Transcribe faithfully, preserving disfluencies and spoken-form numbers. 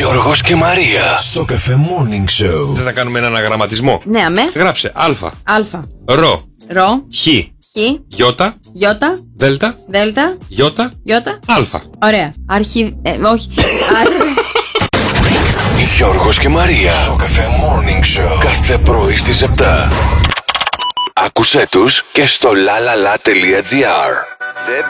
Γιώργος και Μαρία. Στο Cafe Morning Show. Θες να κάνουμε έναν αναγραμματισμό? Ναι, αμέ. Γράψε Α, Αλφα. Ρο, Ρο. Χ, Χ. Γιώτα, Γιώτα. Δέλτα, Δέλτα. Γιώτα, Γιώτα. Α. Ωραία. Αρχι... Ε, όχι. Γιώργος και Μαρία. Στο Cafe Morning Show. Κάθε πρωί στις επτά. Άκουσέ τους και στο lalala.gr.